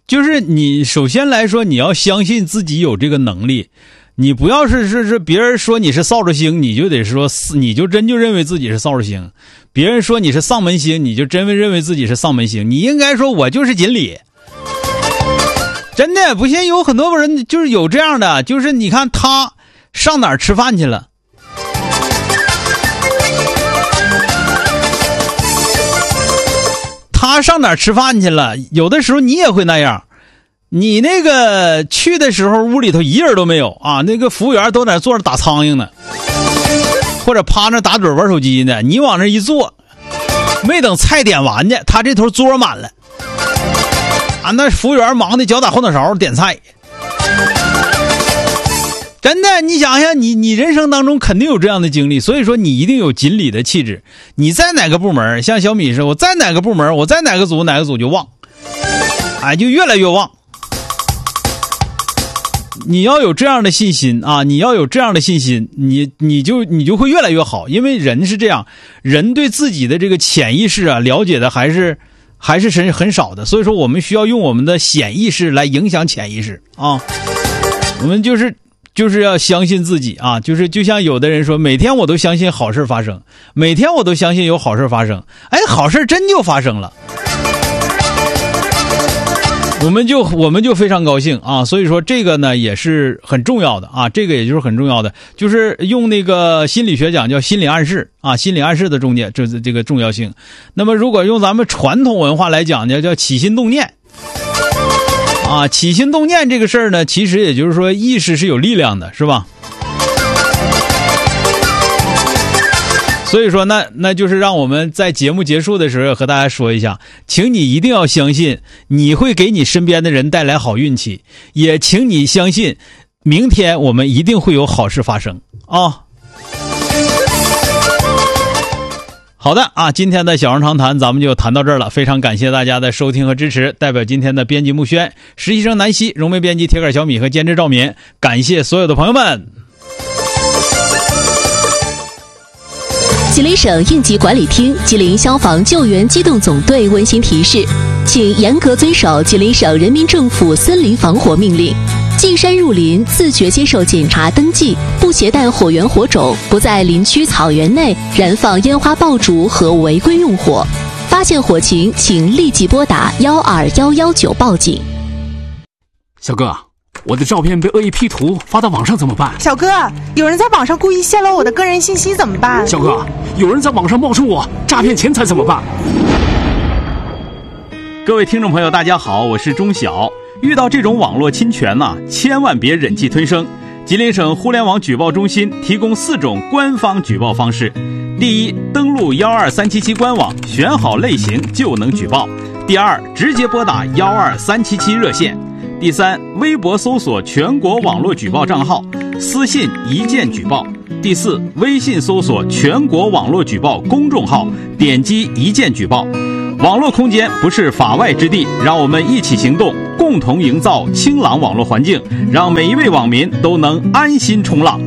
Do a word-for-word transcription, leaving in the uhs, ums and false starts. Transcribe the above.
就是你首先来说，你要相信自己有这个能力，你不要是是是别人说你是扫帚星，你就得说你就真就认为自己是扫帚星；别人说你是丧门星，你就真认为自己是丧门星。你应该说我就是锦鲤。真的不信，有很多人就是有这样的，就是你看他上哪儿吃饭去了，他上哪儿吃饭去了，有的时候你也会那样。你那个去的时候屋里头一人都没有啊，那个服务员都在坐着打苍蝇呢，或者趴着打盹玩手机呢，你往那一坐，没等菜点完呢，他这头桌满了啊，那服务员忙的脚打后脑勺点菜。真的，你想想，你你人生当中肯定有这样的经历，所以说你一定有锦鲤的气质。你在哪个部门，像小米似的，我在哪个部门，我在哪个组哪个组就旺，哎，就越来越旺。你要有这样的信心啊！你要有这样的信心，你你就你就会越来越好。因为人是这样，人对自己的这个潜意识啊了解的还是还是很很少的，所以说我们需要用我们的显意识来影响潜意识啊。我们就是就是要相信自己啊，就是就像有的人说，每天我都相信好事发生，每天我都相信有好事发生，哎，好事真就发生了。我们就我们就非常高兴啊，所以说这个呢也是很重要的啊，这个也就是很重要的，就是用那个心理学讲叫心理暗示啊，心理暗示的重点这这个重要性。那么如果用咱们传统文化来讲呢，叫起心动念啊，起心动念这个事儿呢，其实也就是说意识是有力量的，是吧？所以说那那就是让我们在节目结束的时候和大家说一下，请你一定要相信你会给你身边的人带来好运气，也请你相信明天我们一定会有好事发生啊。好的啊，今天的小人长谈咱们就谈到这儿了，非常感谢大家的收听和支持。代表今天的编辑木轩、实习生南希、融媒编辑铁杆小米和监制赵敏，感谢所有的朋友们。 吉林省应急管理厅、吉林消防救援机动总队温馨提示，请严格遵守吉林省人民政府森林防火命令，进山入林自觉接受检查登记，不携带火源火种，不在林区草原内燃放烟花爆竹和违规用火。发现火情，请立即拨打幺二幺幺九报警。 小哥，我的照片被恶意 P 图发到网上怎么办？ 小哥，有人在网上故意泄露我的个人信息怎么办？ 小哥，有人在网上冒充我诈骗钱财怎么办？ 各位听众朋友大家好，我是钟晓。遇到这种网络侵权呢，千万别忍气吞声。吉林省互联网举报中心提供四种官方举报方式。第一，登录幺二三七七官网，选好类型就能举报。第二，直接拨打幺二三七七热线。第三，微博搜索全国网络举报账号，私信一键举报。第四，微信搜索全国网络举报公众号，点击一键举报。网络空间不是法外之地，让我们一起行动，共同营造清朗网络环境，让每一位网民都能安心冲浪。